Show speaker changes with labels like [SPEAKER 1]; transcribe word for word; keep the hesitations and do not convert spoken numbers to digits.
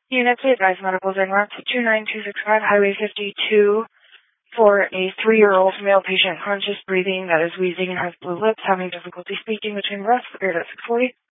[SPEAKER 1] Units advised medicals en route to two nine two six five, Highway fifty-two, for a three-year-old male patient, conscious breathing, that is wheezing and has blue lips, having difficulty speaking between breaths, cleared at six forty.